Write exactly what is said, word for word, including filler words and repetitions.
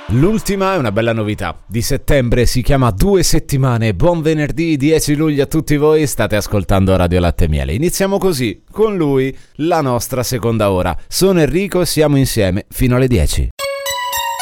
L'ultima è una bella novità di settembre, si chiama Due settimane. Buon venerdì dieci luglio a tutti voi, state ascoltando Radio Latte e Miele. Iniziamo così, con lui, la nostra seconda ora. Sono Enrico e siamo insieme fino alle dieci.